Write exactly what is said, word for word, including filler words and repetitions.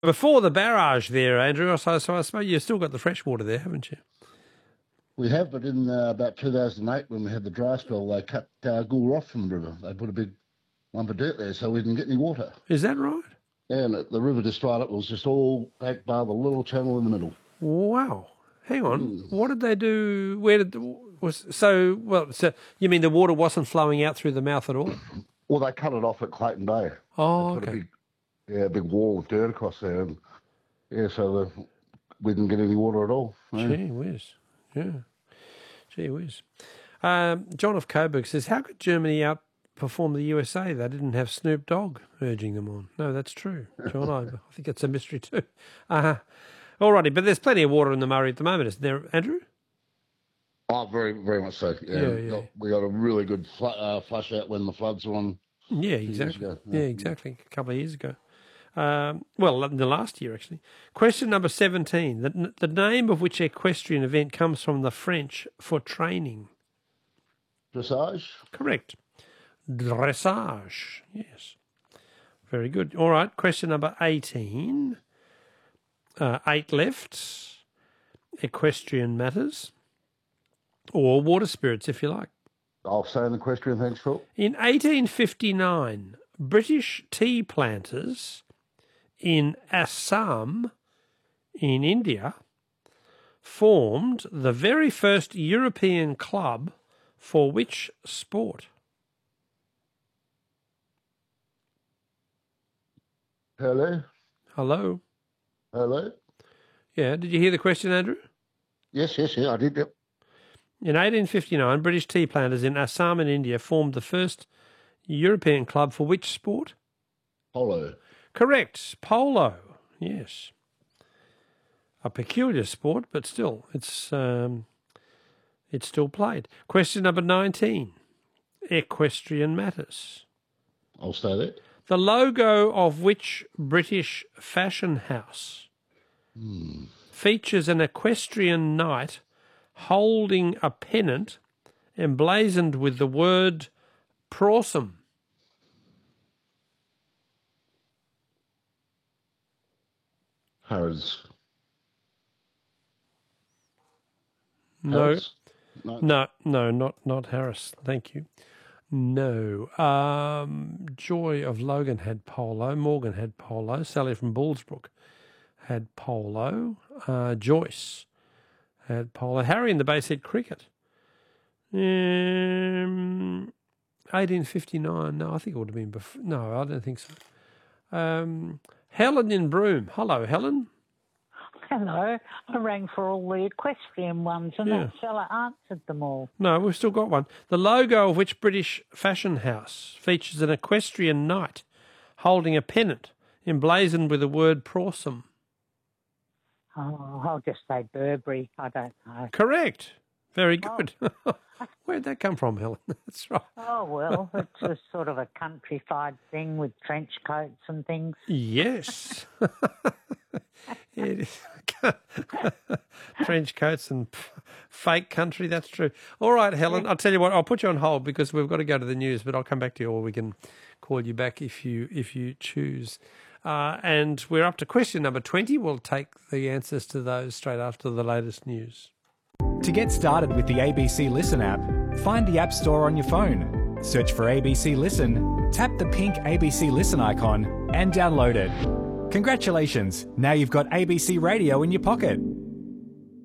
Before the barrage there, Andrew, so, so I suppose you've still got the fresh water there, haven't you? We have, but in uh, about two thousand eight, when we had the dry spell, they cut uh, Gould off from the river. They put a big lump of dirt there so we didn't get any water. Is that right? Yeah, and the river just dried up. It was just all back bar the little channel in the middle. Wow. Hang on. Mm. What did they do? Where did was so? Well, so you mean the water wasn't flowing out through the mouth at all? Well, they cut it off at Clayton Bay. Oh, they put okay. A big, yeah, a big wall of dirt across there, and yeah, so the, we didn't get any water at all. Gee yeah. whiz. Yeah. Gee whiz. Um, John of Coburg says, how could Germany outperform the U S A? They didn't have Snoop Dogg urging them on. No, that's true, John. I, I think it's a mystery too. Uh-huh. All righty, but there's plenty of water in the Murray at the moment, isn't there, Andrew? Oh, very, very much so. Yeah, yeah, we, yeah. Got, we got a really good fl- uh, flush out when the floods were on. Yeah, exactly. Yeah. yeah, exactly. A couple of years ago. Um, well, in the last year, actually. Question number seventeen. The, the name of which equestrian event comes from the French for training? Dressage? Correct. Dressage, yes. Very good. All right, question number eighteen. Uh, eight left. Equestrian matters. Or water spirits, if you like. I'll say an equestrian, thanks, Phil. In eighteen fifty-nine, British tea planters in Assam, in India, formed the very first European club for which sport? Hello? Hello? Hello? Yeah, did you hear the question, Andrew? Yes, yes, yeah, I did, yep. In eighteen fifty-nine, British tea planters in Assam in India formed the first European club for which sport? Polo. Correct. Polo. Yes. A peculiar sport, but still, it's um, it's still played. Question number nineteen. Equestrian matters. I'll say that. The logo of which British fashion house hmm. features an equestrian knight holding a pennant emblazoned with the word Prorsum? Harrods. No. Harrods? No, no, no, not not Harris. Thank you. No. Um, Joy of Logan had polo. Morgan had polo. Sally from Bullsbrook had polo. Uh, Joyce had polo. Harry in the Bay said cricket. Um, eighteen fifty-nine. No, I think it would have been before. No, I don't think so. Um, Helen in Broome. Hello, Helen. Hello. I rang for all the equestrian ones and Yeah. that fella answered them all. No, we've still got one. The logo of which British fashion house features an equestrian knight holding a pennant emblazoned with the word Prorsum? Oh, I'll just say Burberry. I don't know. Correct. Very good. Oh. Where'd that come from, Helen? That's right. Oh, well, it's a sort of a countrified thing with trench coats and things. Yes. It is. Trench coats and fake country, that's true. All right, Helen, I'll tell you what, I'll put you on hold because we've got to go to the news, but I'll come back to you or we can call you back if you if you choose. Uh, and we're up to question number twenty. We'll take the answers to those straight after the latest news. To get started with the A B C Listen app, find the App Store on your phone, search for A B C Listen, tap the pink A B C Listen icon and download it. Congratulations, now you've got A B C Radio in your pocket.